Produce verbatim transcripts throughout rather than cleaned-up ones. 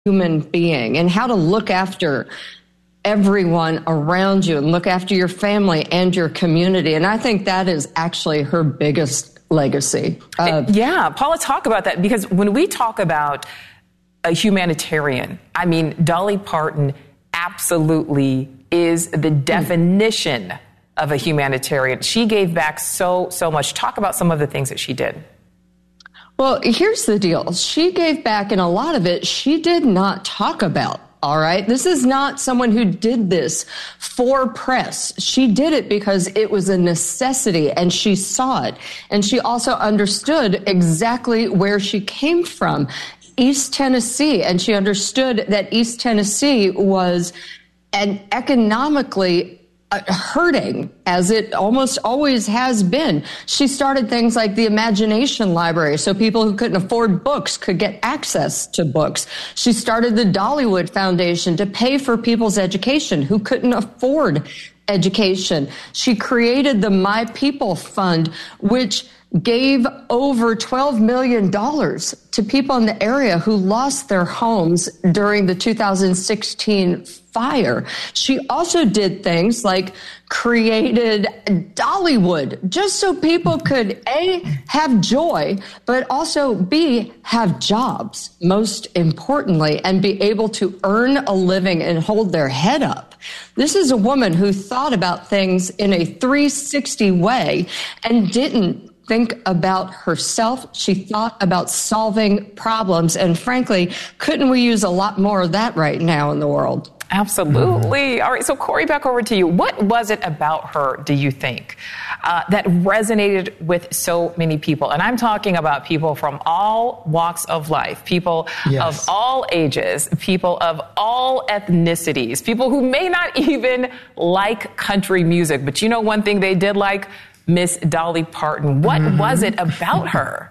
human being and how to look after everyone around you and look after your family and your community. And I think that is actually her biggest legacy. Uh, yeah, Paula, talk about that, because when we talk about a humanitarian, I mean, Dolly Parton absolutely is the definition of a humanitarian. She gave back so, so much. Talk about some of the things that she did. Well, here's the deal. She gave back, and a lot of it she did not talk about. All right. This is not someone who did this for press. She did it because it was a necessity and she saw it. And she also understood exactly where she came from, East Tennessee. And she understood that East Tennessee was an economically Uh, hurting, as it almost always has been. She started things like the Imagination Library, so people who couldn't afford books could get access to books. She started the Dollywood Foundation to pay for people's education who couldn't afford education. She created the My People Fund, which gave over twelve million dollars to people in the area who lost their homes during the two thousand sixteen fire. She also did things like created Dollywood just so people could A, have joy, but also B, have jobs, most importantly, and be able to earn a living and hold their head up. This is a woman who thought about things in a three sixty way and didn't think about herself. She thought about solving problems. And frankly, couldn't we use a lot more of that right now in the world? Absolutely. All right. So, Corey, back over to you. What was it about her, do you think, uh, that resonated with so many people? And I'm talking about people from all walks of life, people yes. of all ages, people of all ethnicities, people who may not even like country music. But you know one thing they did like? Miss Dolly Parton. What mm-hmm. was it about her?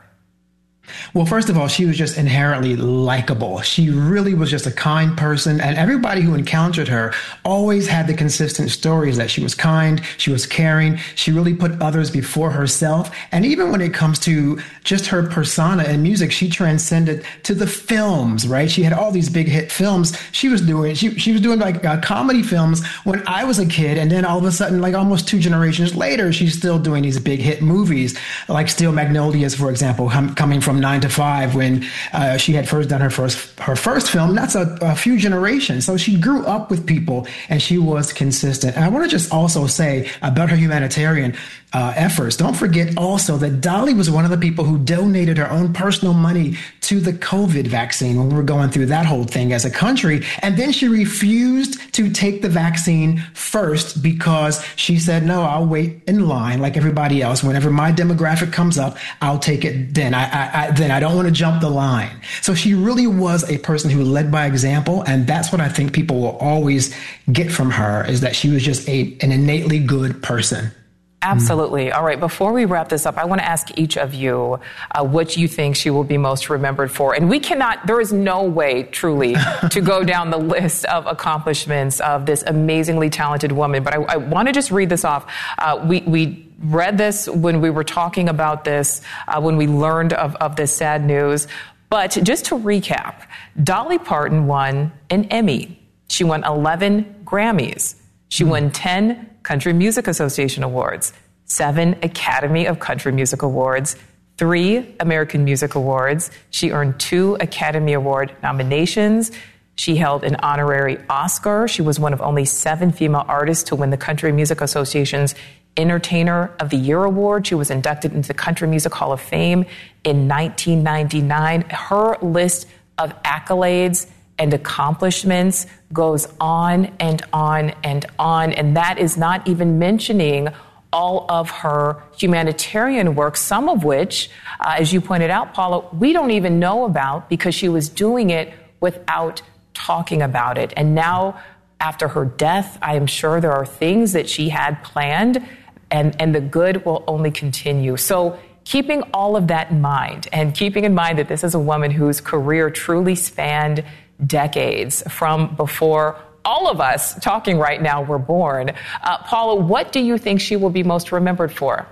Well, first of all, she was just inherently likable. She really was just a kind person. And everybody who encountered her always had the consistent stories that she was kind, she was caring, she really put others before herself. And even when it comes to just her persona and music, she transcended to the films, right? She had all these big hit films. She was doing, she, she was doing like uh, comedy films when I was a kid. And then all of a sudden, like almost two generations later, she's still doing these big hit movies, like Steel Magnolias, for example, hum, coming from Nine to Five when uh, she had first done her first her first film. That's a, a few generations. So she grew up with people and she was consistent. And I want to just also say about her humanitarian uh, efforts. Don't forget also that Dolly was one of the people who donated her own personal money to the COVID vaccine when we were going through that whole thing as a country. And then she refused to take the vaccine first because she said, no, I'll wait in line like everybody else. Whenever my demographic comes up, I'll take it then. I, I, I then I don't want to jump the line. So she really was a person who led by example. And that's what I think people will always get from her, is that she was just a, an innately good person. Absolutely. All right. Before we wrap this up, I want to ask each of you uh, what you think she will be most remembered for. And we cannot, there is no way truly to go down the list of accomplishments of this amazingly talented woman. But I, I want to just read this off. Uh, we, we read this when we were talking about this, uh, when we learned of, of this sad news. But just to recap, Dolly Parton won an Emmy. She won eleven Grammys. She mm-hmm. won ten Country Music Association Awards, seven Academy of Country Music Awards, three American Music Awards. She earned two Academy Award nominations. She held an honorary Oscar. She was one of only seven female artists to win the Country Music Association's Entertainer of the Year Award. She was inducted into the Country Music Hall of Fame in nineteen ninety-nine. Her list of accolades and accomplishments goes on and on and on. And that is not even mentioning all of her humanitarian work, some of which, uh, as you pointed out, Paula, we don't even know about because she was doing it without talking about it. And now, after her death, I am sure there are things that she had planned, and, and the good will only continue. So keeping all of that in mind, and keeping in mind that this is a woman whose career truly spanned decades from before all of us talking right now were born. Uh, Paula, what do you think she will be most remembered for?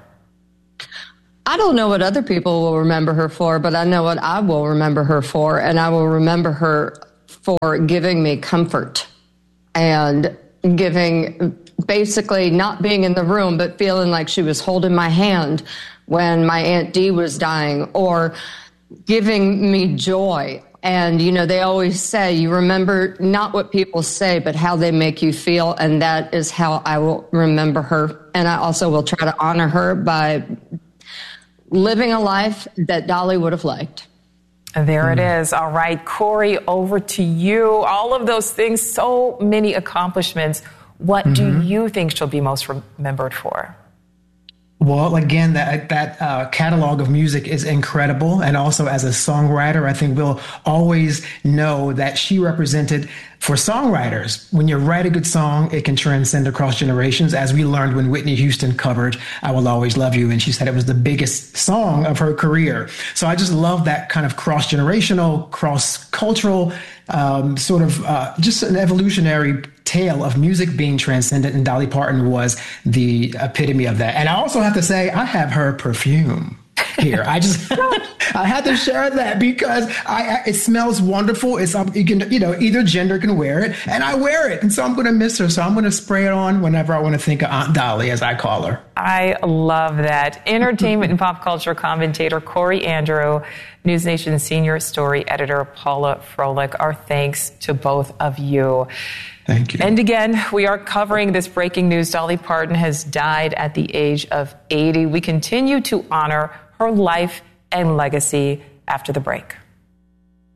I don't know what other people will remember her for, but I know what I will remember her for, and I will remember her for giving me comfort and giving, basically not being in the room, but feeling like she was holding my hand when my Aunt Dee was dying, or giving me joy. And, you know, they always say, you remember not what people say, but how they make you feel. And that is how I will remember her. And I also will try to honor her by living a life that Dolly would have liked. There it is. All right, Corey, over to you. All of those things, so many accomplishments. What mm-hmm. do you think she'll be most remembered for? Well, again, that that uh, catalog of music is incredible. And also as a songwriter, I think we'll always know that she represented, for songwriters, when you write a good song, it can transcend across generations, as we learned when Whitney Houston covered I Will Always Love You, and she said it was the biggest song of her career. So I just love that kind of cross-generational, cross-cultural, um, sort of uh, just an evolutionary tale of music being transcendent, and Dolly Parton was the epitome of that. And I also have to say, I have her perfume here. I just, I had to share that because I, I it smells wonderful. It's, um, you can, you know, either gender can wear it, and I wear it. And so I'm going to miss her. So I'm going to spray it on whenever I want to think of Aunt Dolly, as I call her. I love that. Entertainment and pop culture commentator Corey Andrew, News Nation senior story editor Paula Froelich. Our thanks to both of you. Thank you. And again, we are covering this breaking news. Dolly Parton has died at the age of eighty. We continue to honor her life and legacy after the break.